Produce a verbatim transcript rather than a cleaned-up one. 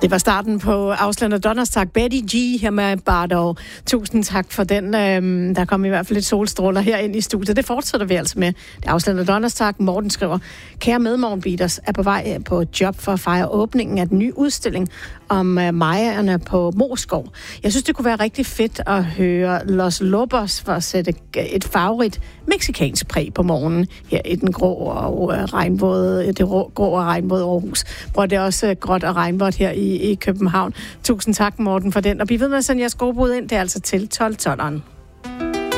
Det var starten på Ausland og Donnerstag. Betty G her med Bardo. Tusind tak for den. Øhm, der kom i hvert fald lidt solstråler her ind i studiet. Det fortsætter vi altså med. Det er Ausland og Donnerstag. Morten skriver, kære medmorgenbeaters er på vej på job for at fejre åbningen af den nye udstilling om uh, majerne på Moskov. Jeg synes, det kunne være rigtig fedt at høre Los Lobos for at sætte et favorit mexikansk præg på morgenen her i den grå og uh, regnvåde, det rå, grå og regnvåde Aarhus, hvor det er også uh, gråt og regnvådt her i, i København. Tusind tak, Morten, for den. Og vi ved med at sende jeres gode bud ind, det er altså til tolv tolv.